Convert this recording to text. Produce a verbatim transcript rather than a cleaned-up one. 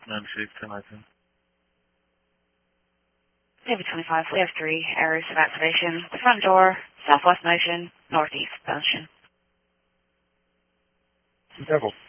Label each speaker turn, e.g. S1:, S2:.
S1: ninety-six, ten nineteen.
S2: Navy twenty-five, we have three areas of activation. The front door, southwest motion, northeast motion.
S1: Careful.